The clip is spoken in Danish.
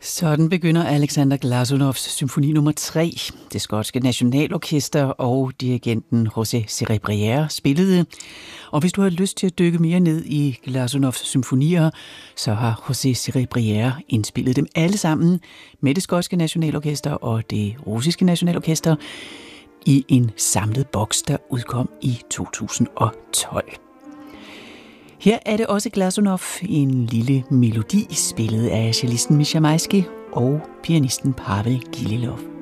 Sådan begynder Alexander Glazunovs symfoni nummer 3. Det skotske nationalorkester og dirigenten José Cerebrière spillede. Og hvis du har lyst til at dykke mere ned i Glazunovs symfonier, så har José Cerebrière indspillet dem alle sammen med det skotske nationalorkester og det russiske nationalorkester i en samlet boks, der udkom i 2012. Her er det også Glazunov, en lille melodi, spillet af cellisten Misha Maisky og pianisten Pavel Gililov.